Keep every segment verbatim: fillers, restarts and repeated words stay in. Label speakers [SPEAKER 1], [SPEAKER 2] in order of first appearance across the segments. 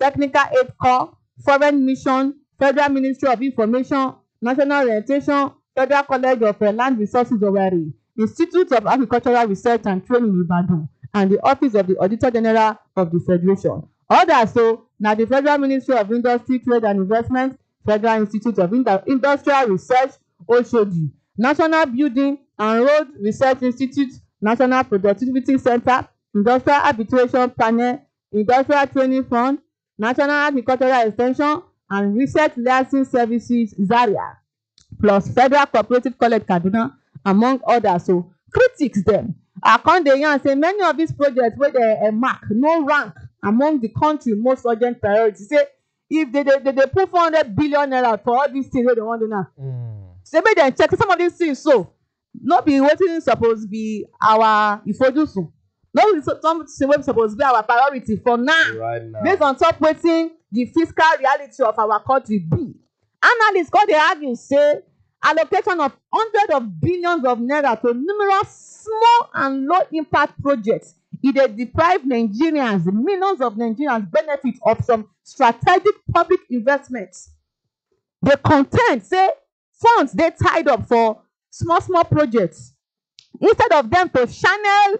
[SPEAKER 1] Technical Aid Corps, Foreign Mission, Federal Ministry of Information, National Orientation, Federal College of Land Resources Owerri, Institute of Agricultural Research and Training Ibadan, and the Office of the Auditor General of the Federation. Others so na the Federal Ministry of Industry, Trade and Investment, Federal Institute of Ind- Industrial Research, Oshodi, National Building and Road Research Institute, National Productivity Center, Industrial Arbitration Panel, Industrial Training Fund, National Agricultural Extension, and Research Liaison Services Zaria, plus Federal Cooperative College Kaduna, among others. So critics dem account dey yarn say many of these projects wey dey uh, mark no rank among the country most urgent priorities. Say if they dey they, they put four hundred billion naira for all these things wey they wan do now, mm. say make dem check some of these things. So no be wetin suppose be our ifojusun, no be something wey suppose be our priority for now,
[SPEAKER 2] right now,
[SPEAKER 1] based on top wetin the fiscal reality of our country be. Analysts come dey argue say allocation of hundreds of billions of naira to numerous small and low impact projects e dey deprive Nigerians, millions of Nigerians, benefit of some strategic public investments. Dey contend say funds dey tied up for small small projects instead of them to channel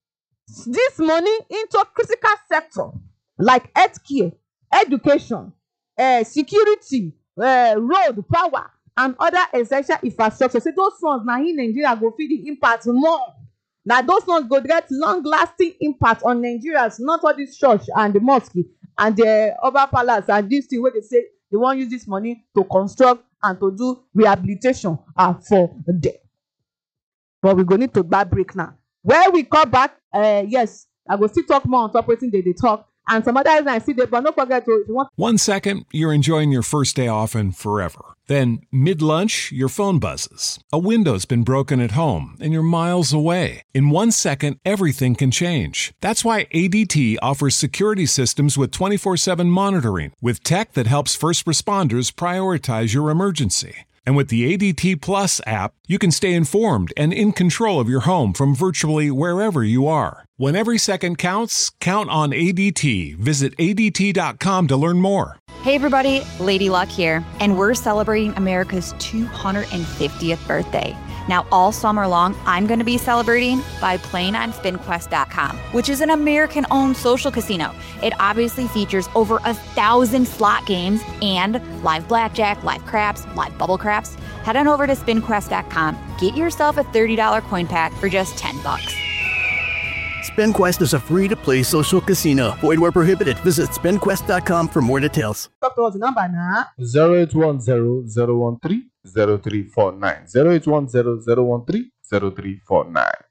[SPEAKER 1] this money into critical sector like healthcare, education, uh, security, uh, road, power, and other essential infrastructure. Say those ones na in Nigeria go feel the impact more. Na those ones go get long-lasting impact on Nigerians, not all this church and the mosque and the other palace and this thing wey they say they wan use this money to construct and to do rehabilitation uh, for them. But we go need to back break now. When we come back, uh, yes, I go still talk more on top wetin they dey talk. And some other I see there, but don't forget to if you want.
[SPEAKER 3] One second, you're enjoying your first day off and forever. Then, mid-lunch, your phone buzzes. A window's been broken at home and you're miles away. In one second, everything can change. That's why A D T offers security systems with twenty-four seven monitoring, with tech that helps first responders prioritize your emergency. And with the A D T Plus app, you can stay informed and in control of your home from virtually wherever you are. When every second counts, count on A D T. Visit A D T dot com to learn more.
[SPEAKER 4] Hey everybody, Lady Luck here, and we're celebrating America's two hundred fiftieth birthday. Now, all summer long, I'm going to be celebrating by playing on Spin Quest dot com, which is an American-owned social casino. It obviously features over a thousand slot games and live blackjack, live craps, live bubble craps. Head on over to Spin Quest dot com. Get yourself a thirty dollars coin pack for just ten bucks.
[SPEAKER 5] SpinQuest is a free-to-play social casino. Void where prohibited. Visit Spin Quest dot com for more details.
[SPEAKER 1] Talk to us the number now.
[SPEAKER 2] zero eight one zero zero one three zero three four nine zero eight one zero zero one three zero three four nine.